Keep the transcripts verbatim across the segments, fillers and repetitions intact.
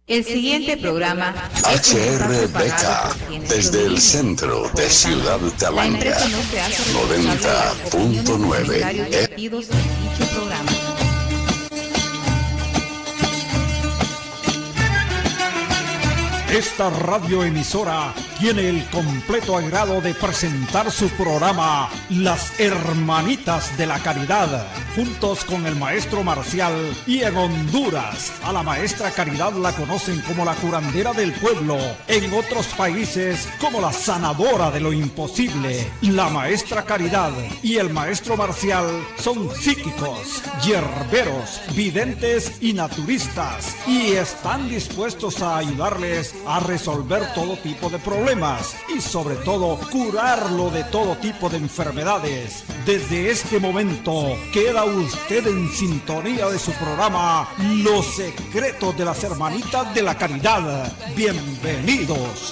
El siguiente programa H R B K, desde el centro de Ciudad Talanga, noventa punto nueve. Esta radioemisora tiene el completo agrado de presentar su programa Las Hermanitas de la Caridad, juntos con el maestro Marcial. Y en Honduras, a la maestra Caridad la conocen como la curandera del pueblo, en otros países como la sanadora de lo imposible. La maestra Caridad y el maestro Marcial son psíquicos, hierberos, videntes y naturistas, y están dispuestos a ayudarles a resolver todo tipo de problemas y sobre todo curarlo de todo tipo de enfermedades. Desde este momento queda usted en sintonía de su programa Los Secretos de las Hermanitas de la Caridad. Bienvenidos.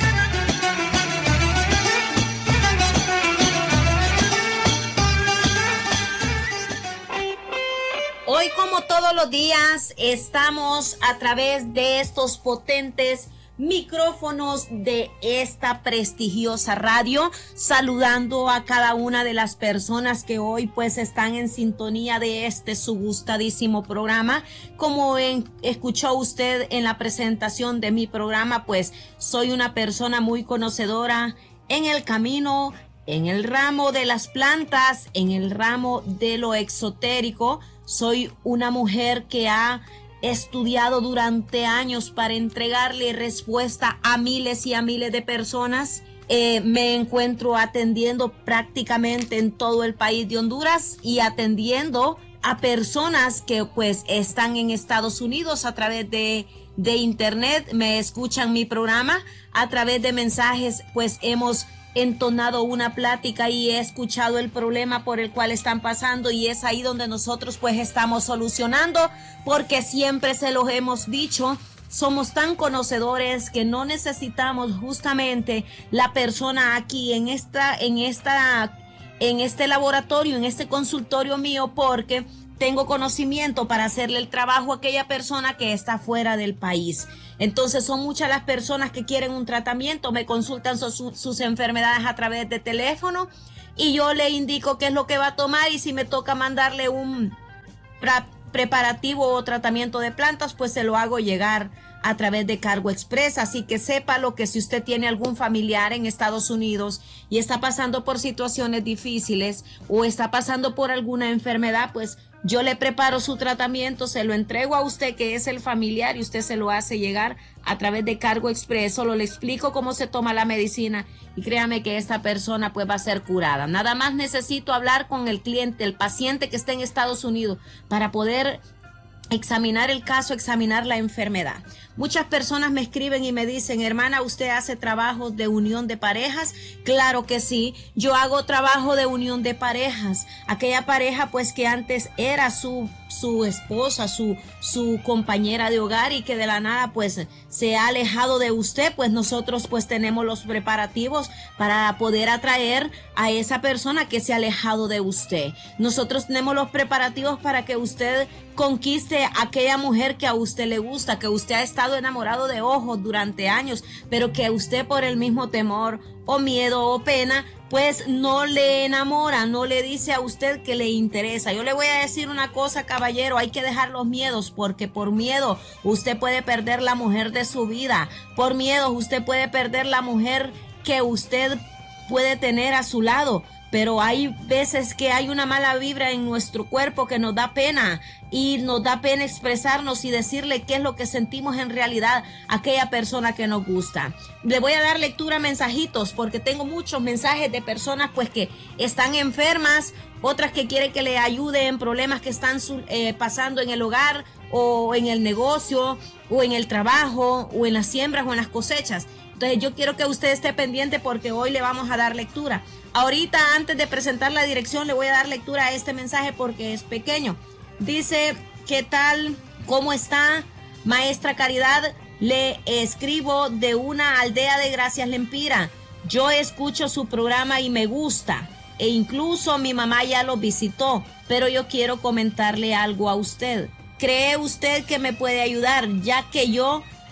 Hoy, como todos los días, estamos a través de estos potentes micrófonos de esta prestigiosa radio, saludando a cada una de las personas que hoy pues están en sintonía de este su gustadísimo programa. Como en, escuchó usted en la presentación de mi programa, pues soy una persona muy conocedora en el camino, en el ramo de las plantas, en el ramo de lo exotérico. Soy una mujer que ha estudiado durante años para entregarle respuesta a miles y a miles de personas. Eh, me encuentro atendiendo prácticamente en todo el país de Honduras y atendiendo a personas que pues están en Estados Unidos a través de, de internet. Me escuchan mi programa a través de mensajes, pues hemos entonado una plática y he escuchado el problema por el cual están pasando, y es ahí donde nosotros pues estamos solucionando, porque siempre se los hemos dicho, somos tan conocedores que no necesitamos justamente la persona aquí en esta, en esta, en este laboratorio, en este consultorio mío, porque tengo conocimiento para hacerle el trabajo a aquella persona que está fuera del país. Entonces son muchas las personas que quieren un tratamiento, me consultan su, su, sus enfermedades a través de teléfono y yo le indico qué es lo que va a tomar, y si me toca mandarle un pra, preparativo o tratamiento de plantas, pues se lo hago llegar a través de Cargo Express. Así que sépalo, que si usted tiene algún familiar en Estados Unidos y está pasando por situaciones difíciles o está pasando por alguna enfermedad, pues yo le preparo su tratamiento, se lo entrego a usted que es el familiar y usted se lo hace llegar a través de Cargo Express. Solo le explico cómo se toma la medicina y créame que esta persona pues va a ser curada. Nada más necesito hablar con el cliente, el paciente que está en Estados Unidos, para poder examinar el caso, examinar la enfermedad. Muchas personas me escriben y me dicen: hermana, ¿usted hace trabajos de unión de parejas? Claro que sí, yo hago trabajo de unión de parejas. Aquella pareja pues que antes era su, su esposa, su, su compañera de hogar, y que de la nada pues se ha alejado de usted, pues nosotros pues tenemos los preparativos para poder atraer a esa persona que se ha alejado de usted. Nosotros tenemos los preparativos para que usted conquiste a aquella mujer que a usted le gusta, que usted ha estado enamorado de ojos durante años, pero que usted por el mismo temor o miedo o pena pues no le enamora, no le dice a usted que le interesa. Yo le voy a decir una cosa, caballero, hay que dejar los miedos, porque por miedo usted puede perder la mujer de su vida, por miedo usted puede perder la mujer que usted puede tener a su lado. Pero hay veces que hay una mala vibra en nuestro cuerpo que nos da pena, y nos da pena expresarnos y decirle qué es lo que sentimos en realidad a aquella persona que nos gusta. Le voy a dar lectura a mensajitos, porque tengo muchos mensajes de personas pues que están enfermas, otras que quieren que le ayude en problemas que están eh, pasando en el hogar o en el negocio o en el trabajo o en las siembras o en las cosechas. Entonces yo quiero que usted esté pendiente, porque hoy le vamos a dar lectura. Ahorita, antes de presentar la dirección, le voy a dar lectura a este mensaje porque es pequeño. Dice: ¿qué tal? ¿Cómo está? Maestra Caridad, le escribo de una aldea de Gracias Lempira. Yo escucho su programa y me gusta, e incluso mi mamá ya lo visitó, pero yo quiero comentarle algo a usted. ¿Cree usted que me puede ayudar, ya que yo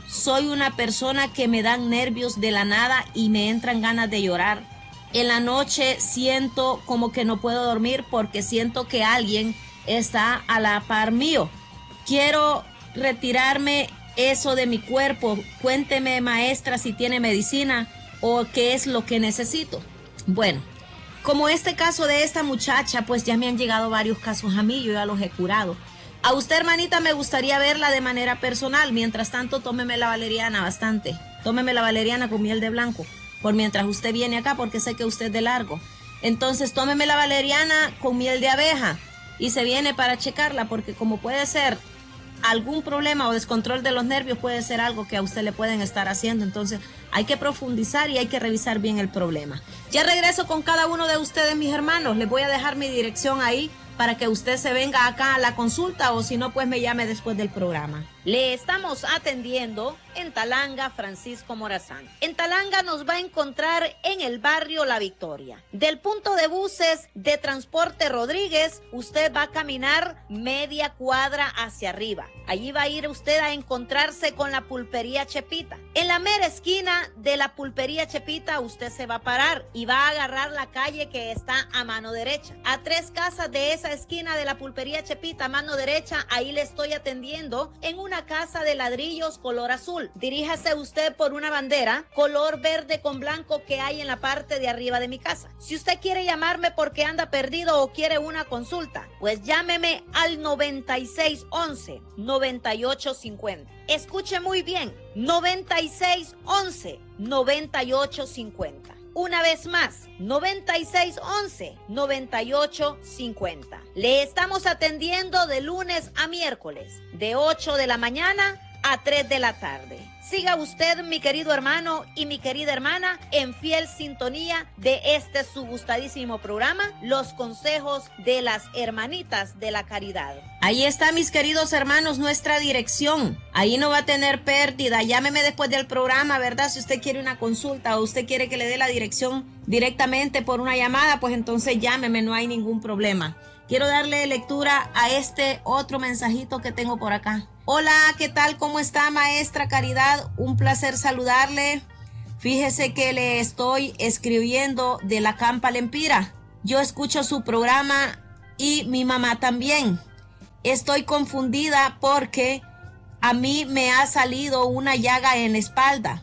soy una persona que me dan nervios de la nada y me entran ganas de llorar. En la noche siento como que no puedo dormir porque siento que alguien está a la par mío. Quiero retirarme eso de mi cuerpo. Cuénteme, maestra, si tiene medicina o qué es lo que necesito. Bueno, como este caso de esta muchacha, pues ya me han llegado varios casos a mí, yo ya los he curado. A usted, hermanita, me gustaría verla de manera personal. Mientras tanto, tómeme la valeriana bastante. Tómeme la valeriana con miel de blanco, por mientras usted viene acá, porque sé que usted es de largo. Entonces, tómeme la valeriana con miel de abeja y se viene para checarla, porque como puede ser algún problema o descontrol de los nervios, puede ser algo que a usted le pueden estar haciendo. Entonces hay que profundizar y hay que revisar bien el problema. Ya regreso con cada uno de ustedes, mis hermanos. Les voy a dejar mi dirección ahí para que usted se venga acá a la consulta, o si no, pues me llame después del programa. Le estamos atendiendo en Talanga, Francisco Morazán. En Talanga nos va a encontrar en el barrio La Victoria. Del punto de buses de Transporte Rodríguez, usted va a caminar media cuadra hacia arriba. Allí va a ir usted a encontrarse con la pulpería Chepita. En la mera esquina de la pulpería Chepita, usted se va a parar y va a agarrar la calle que está a mano derecha. A tres casas de esa esquina de la pulpería Chepita, a mano derecha, ahí le estoy atendiendo en una casa de ladrillos color azul. Diríjase usted por una bandera color verde con blanco que hay en la parte de arriba de mi casa. Si usted quiere llamarme porque anda perdido o quiere una consulta, pues llámeme al noventa y seis once, noventa y ocho cincuenta. Escuche muy bien, noventa y seis once, noventa y ocho cincuenta. Una vez más, noventa y seis once, noventa y ocho cincuenta. Le estamos atendiendo de lunes a miércoles, de ocho de la mañana a tres de la tarde. Siga usted, mi querido hermano y mi querida hermana, en fiel sintonía de este su gustadísimo programa, Los Consejos de las Hermanitas de la Caridad. Ahí está, mis queridos hermanos, nuestra dirección. Ahí no va a tener pérdida. Llámeme después del programa, ¿verdad? Si usted quiere una consulta o usted quiere que le dé la dirección directamente por una llamada, pues entonces llámeme, no hay ningún problema. Quiero darle lectura a este otro mensajito que tengo por acá. Hola, ¿qué tal? ¿Cómo está, maestra Caridad? Un placer saludarle. Fíjese que le estoy escribiendo de la Campa Lempira. Yo escucho su programa y mi mamá también. Estoy confundida porque a mí me ha salido una llaga en la espalda.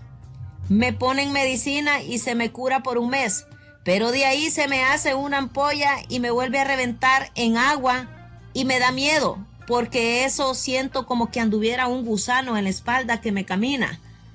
Me ponen medicina y se me cura por un mes. Pero de ahí se me hace una ampolla y me vuelve a reventar en agua y me da miedo, porque eso siento como que anduviera un gusano en la espalda que me camina.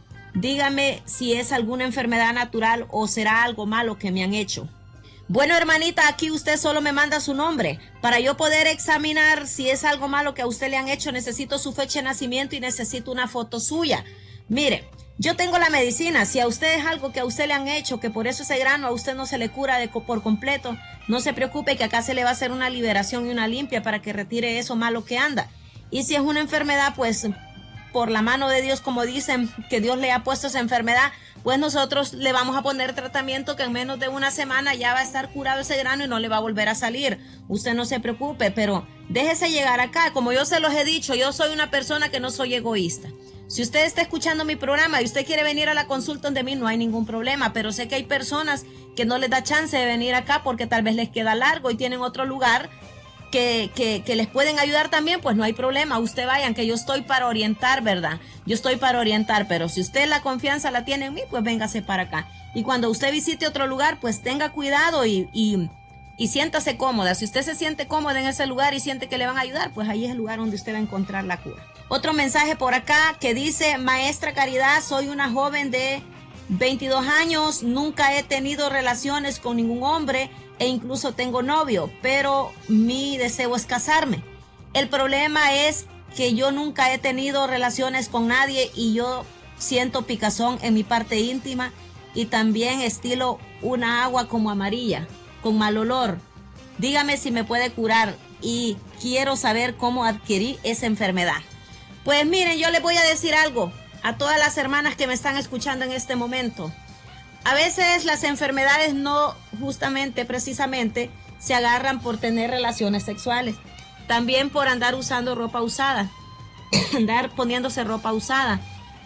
Dígame si es alguna enfermedad natural o será algo malo que me han hecho. Bueno, hermanita, aquí usted solo me manda su nombre. Para yo poder examinar si es algo malo que a usted le han hecho, necesito su fecha de nacimiento y necesito una foto suya. Mire, yo tengo la medicina. Si a usted es algo que a usted le han hecho, que por eso ese grano a usted no se le cura de, por completo, no se preocupe, que acá se le va a hacer una liberación y una limpia para que retire eso malo que anda. Y si es una enfermedad, pues por la mano de Dios, como dicen, que Dios le ha puesto esa enfermedad, pues nosotros le vamos a poner tratamiento que en menos de una semana ya va a estar curado ese grano y no le va a volver a salir. Usted no se preocupe, pero déjese llegar acá. Como yo se los he dicho, yo soy una persona que no soy egoísta. Si usted está escuchando mi programa y usted quiere venir a la consulta donde mí, no hay ningún problema, pero sé que hay personas que no les da chance de venir acá porque tal vez les queda largo y tienen otro lugar que, que, que les pueden ayudar también, pues no hay problema, usted vayan, que yo estoy para orientar, ¿verdad? Yo estoy para orientar, pero si usted la confianza la tiene en mí, pues véngase para acá. Y cuando usted visite otro lugar, pues tenga cuidado y, y, y siéntase cómoda. Si usted se siente cómoda en ese lugar y siente que le van a ayudar, pues ahí es el lugar donde usted va a encontrar la cura. Otro mensaje por acá que dice: maestra Caridad, soy una joven de veintidós años, nunca he tenido relaciones con ningún hombre e incluso tengo novio, pero mi deseo es casarme. El problema es que yo nunca he tenido relaciones con nadie y yo siento picazón en mi parte íntima y también estilo una agua como amarilla, con mal olor. Dígame si me puede curar y quiero saber cómo adquirí esa enfermedad. Pues miren, yo les voy a decir algo a todas las hermanas que me están escuchando en este momento. A veces las enfermedades no justamente, precisamente, se agarran por tener relaciones sexuales. También por andar usando ropa usada, andar poniéndose ropa usada.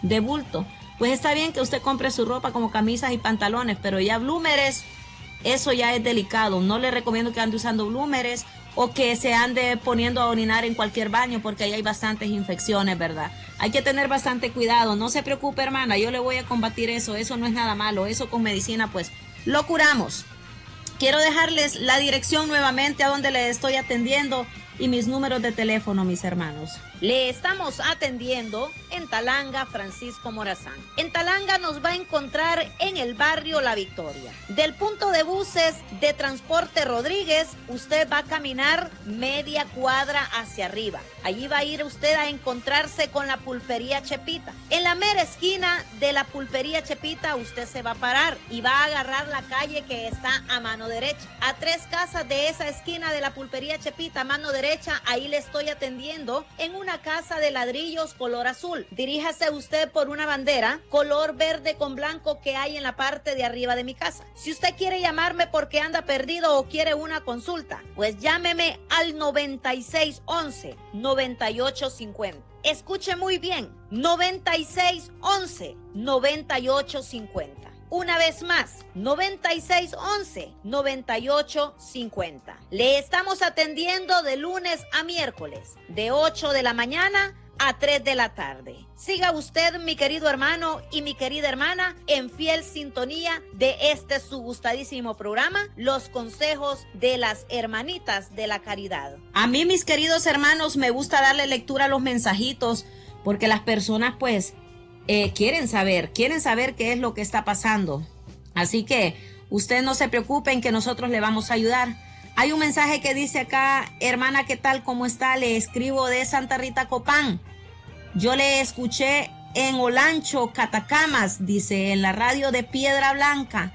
de bulto. Pues está bien que usted compre su ropa como camisas y pantalones, pero ya blúmeres, eso ya es delicado. No le recomiendo que ande usando blúmeres o que se ande poniendo a orinar en cualquier baño, porque ahí hay bastantes infecciones, ¿verdad? Hay que tener bastante cuidado. No se preocupe, hermana, yo le voy a combatir eso. Eso no es nada malo. Eso con medicina, pues, lo curamos. Quiero dejarles la dirección nuevamente a donde le estoy atendiendo y mis números de teléfono, mis hermanos. Le estamos atendiendo en Talanga, Francisco Morazán. En Talanga nos va a encontrar en el barrio La Victoria. Del punto de buses de Transporte Rodríguez, usted va a caminar media cuadra hacia arriba. Allí va a ir usted a encontrarse con la pulpería Chepita. En la mera esquina de la pulpería Chepita, usted se va a parar y va a agarrar la calle que está a mano derecha. A tres casas de esa esquina de la pulpería Chepita, a mano derecha, ahí le estoy atendiendo en una casa de ladrillos color azul. Diríjase usted por una bandera color verde con blanco que hay en la parte de arriba de mi casa. Si usted quiere llamarme porque anda perdido o quiere una consulta, pues llámeme al noventa y seis once, noventa y ocho cincuenta. Escuche muy bien, noventa y seis once, noventa y ocho cincuenta. Una vez más, noventa y seis once, noventa y ocho cincuenta. Le estamos atendiendo de lunes a miércoles, de ocho de la mañana a tres de la tarde. Siga usted, mi querido hermano y mi querida hermana, en fiel sintonía de este su gustadísimo programa, Los Consejos de las Hermanitas de la Caridad. A mí, mis queridos hermanos, me gusta darle lectura a los mensajitos, porque las personas, pues, Eh, quieren saber, quieren saber qué es lo que está pasando. Así que usted no se preocupe, en que nosotros le vamos a ayudar. Hay un mensaje que dice acá: hermana, ¿qué tal? ¿Cómo está? Le escribo de Santa Rita Copán. Yo le escuché en Olancho, Catacamas, dice, en la radio de Piedra Blanca.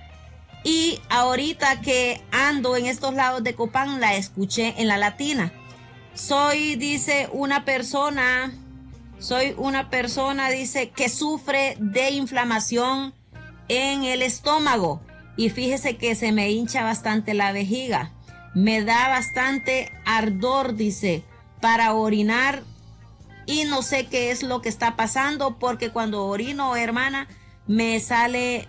Y ahorita que ando en estos lados de Copán, la escuché en la Latina. Soy, dice, una persona... Soy una persona, dice, que sufre de inflamación en el estómago. Y fíjese que se me hincha bastante la vejiga. Me da bastante ardor, dice, para orinar. Y no sé qué es lo que está pasando, porque cuando orino, hermana, me sale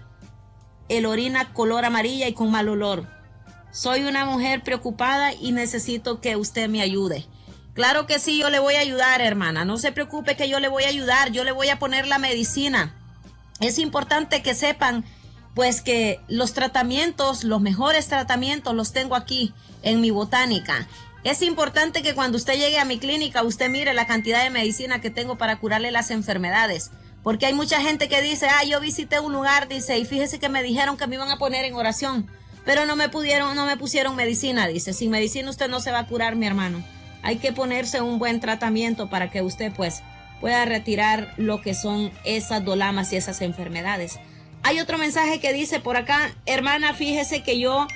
el orina color amarilla y con mal olor. Soy una mujer preocupada y necesito que usted me ayude. Claro que sí, yo le voy a ayudar, hermana. No se preocupe que yo le voy a ayudar. Yo le voy a poner la medicina. Es importante que sepan, pues, que los tratamientos, los mejores tratamientos los tengo aquí en mi botánica. Es importante que cuando usted llegue a mi clínica, usted mire la cantidad de medicina que tengo para curarle las enfermedades. Porque hay mucha gente que dice, ah, yo visité un lugar, dice, y fíjese que me dijeron que me iban a poner en oración, pero no me pudieron, no me pusieron medicina, dice. Sin medicina usted no se va a curar, mi hermano. Hay que ponerse un buen tratamiento para que usted, pues, pueda retirar lo que son esas dolamas y esas enfermedades. Hay otro mensaje que dice por acá: hermana, fíjese que yo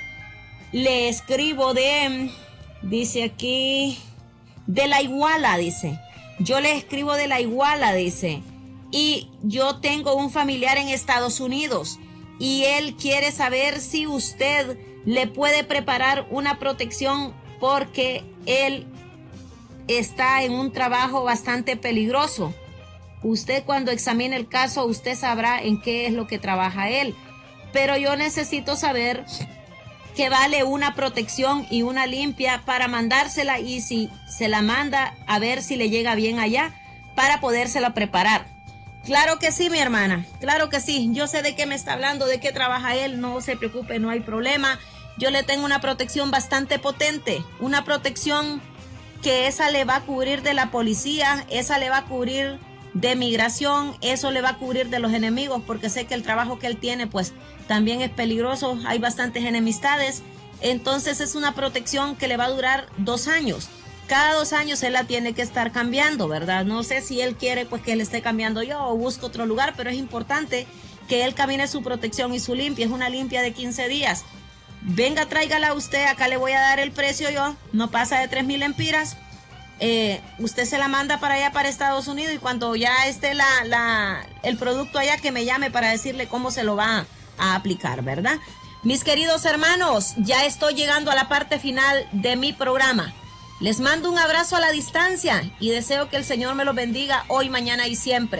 le escribo de, dice aquí, de La Iguala, dice. Yo le escribo de La Iguala, dice. Y yo tengo un familiar en Estados Unidos y él quiere saber si usted le puede preparar una protección, porque él está en un trabajo bastante peligroso. Usted, cuando examine el caso, usted sabrá en qué es lo que trabaja él. Pero yo necesito saber qué vale una protección y una limpia para mandársela, y si se la manda, a ver si le llega bien allá para podérsela preparar. Claro que sí, mi hermana, claro que sí. Yo sé de qué me está hablando, de qué trabaja él. No se preocupe, no hay problema. Yo le tengo una protección bastante potente, una protección que esa le va a cubrir de la policía, esa le va a cubrir de migración, eso le va a cubrir de los enemigos, porque sé que el trabajo que él tiene, pues, también es peligroso, hay bastantes enemistades. Entonces es una protección que le va a durar dos años. Cada dos años él la tiene que estar cambiando, ¿verdad? No sé si él quiere, pues, que le esté cambiando yo o busco otro lugar, pero es importante que él camine su protección y su limpia. Es una limpia de quince días. Venga, tráigala usted, acá le voy a dar el precio yo, no pasa de tres mil lempiras. Eh, usted se la manda para allá, para Estados Unidos, y cuando ya esté la, la, el producto allá, que me llame para decirle cómo se lo va a, a aplicar, ¿verdad? Mis queridos hermanos, ya estoy llegando a la parte final de mi programa. Les mando un abrazo a la distancia y deseo que el Señor me los bendiga hoy, mañana y siempre.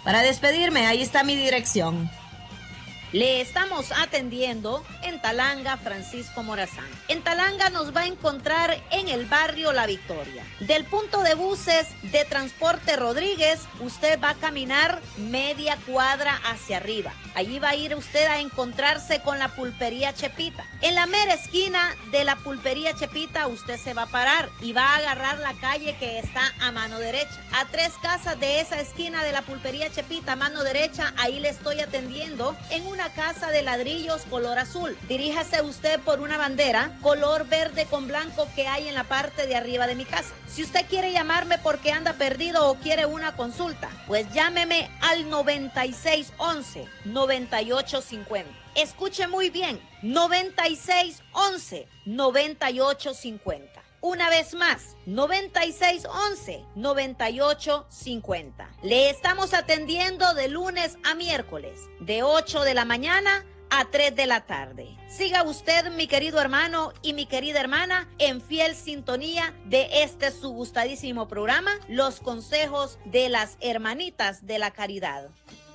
Para despedirme, ahí está mi dirección. Le estamos atendiendo en Talanga, Francisco Morazán. En Talanga nos va a encontrar en el barrio La Victoria. Del punto de buses de Transporte Rodríguez, usted va a caminar media cuadra hacia arriba. Allí va a ir usted a encontrarse con la pulpería Chepita. En la mera esquina de la pulpería Chepita, usted se va a parar y va a agarrar la calle que está a mano derecha. A tres casas de esa esquina de la pulpería Chepita, a mano derecha, ahí le estoy atendiendo en una casa de ladrillos color azul. Diríjase usted por una bandera color verde con blanco que hay en la parte de arriba de mi casa. Si usted quiere llamarme porque anda perdido o quiere una consulta, pues llámeme al noventa y seis once, noventa y ocho cincuenta. Escuche muy bien, noventa y seis once, noventa y ocho cincuenta. Una vez más, noventa y seis once, noventa y ocho cincuenta. Le estamos atendiendo de lunes a miércoles, de ocho de la mañana a tres de la tarde. Siga usted, mi querido hermano y mi querida hermana, en fiel sintonía de este su gustadísimo programa, Los Consejos de las Hermanitas de la Caridad.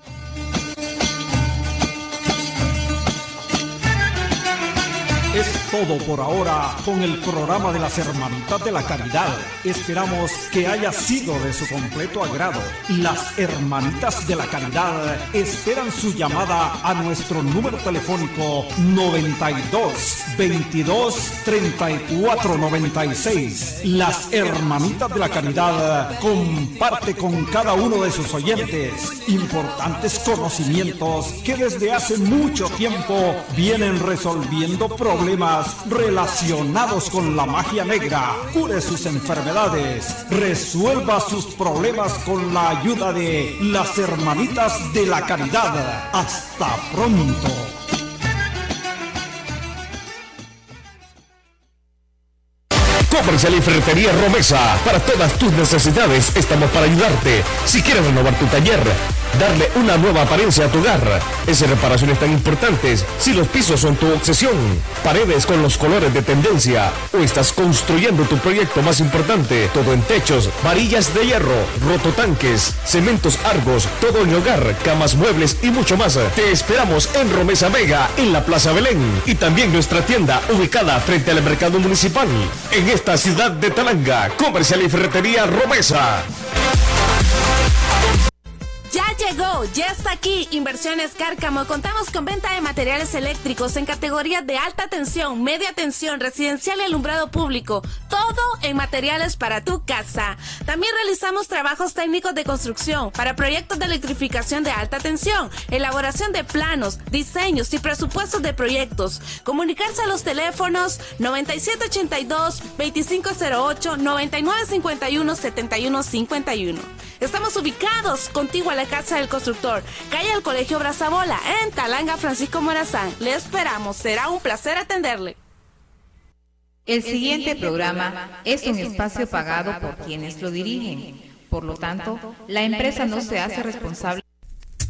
Es todo por ahora con el programa de las Hermanitas de la Caridad. Esperamos que haya sido de su completo agrado. Las Hermanitas de la Caridad esperan su llamada a nuestro número telefónico noventa y dos, veintidós, treinta y cuatro noventa y seis. Las Hermanitas de la Caridad comparte con cada uno de sus oyentes importantes conocimientos que desde hace mucho tiempo vienen resolviendo problemas relacionados con la magia negra. Cure sus enfermedades, resuelva sus problemas con la ayuda de las Hermanitas de la Caridad. Hasta pronto. Comercial y Ferretería Romesa. Para todas tus necesidades estamos para ayudarte. Si quieres renovar tu taller, darle una nueva apariencia a tu hogar, esas reparaciones tan importantes, si los pisos son tu obsesión, paredes con los colores de tendencia, o estás construyendo tu proyecto más importante, todo en techos, varillas de hierro, rototanques, cementos Argos, todo en hogar, camas, muebles y mucho más. Te esperamos en Romesa Mega, en la Plaza Belén, y también nuestra tienda ubicada frente al mercado municipal, en esta ciudad de Talanga. Comercial y Ferretería Romesa. Ya llegó, ya está aquí Inversiones Cárcamo. Contamos con venta de materiales eléctricos en categorías de alta tensión, media tensión, residencial y alumbrado público. Todo en materiales para tu casa. También realizamos trabajos técnicos de construcción para proyectos de electrificación de alta tensión, elaboración de planos, diseños y presupuestos de proyectos. Comunicarse a los teléfonos noventa y siete ochenta y dos, veinticinco cero ocho, noventa y nueve cincuenta y uno, setenta y uno cincuenta y uno. Estamos ubicados contigo a la Casa del Constructor, calle del Colegio Brazabola, en Talanga, Francisco Morazán. Le esperamos, será un placer atenderle. El siguiente programa es un espacio pagado por quienes lo dirigen. Por lo tanto, la empresa no se hace responsable.